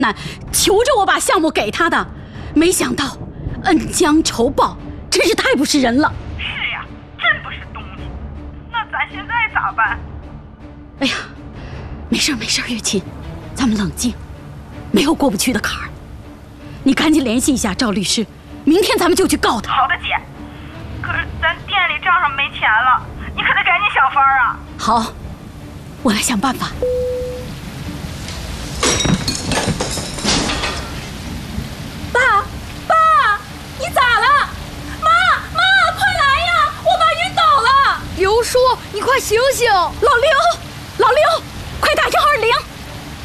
难求着我把项目给他的，没想到恩将仇报，真是太不是人了。 是呀，真不是东西。那咱现在咋办？ 哎呀，没事没事，月琴，咱们冷静，没有过不去的坎儿。你赶紧联系一下赵律师，明天咱们就去告他。 好的，姐。可是咱店里账上没钱了，你可得赶紧想法啊。 好，我来想办法。爸，你咋了？妈，快来呀！我妈晕倒了。 刘叔，你快醒醒！ 老刘，快打电话